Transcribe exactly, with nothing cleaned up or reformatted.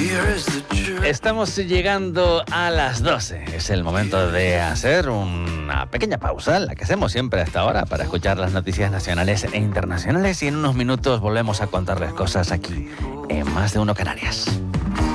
Estamos llegando a las doce. Es el momento de hacer una pequeña pausa, la que hacemos siempre hasta ahora, para escuchar las noticias nacionales e internacionales. Y en unos minutos volvemos a contarles cosas aquí en Más de Uno Canarias.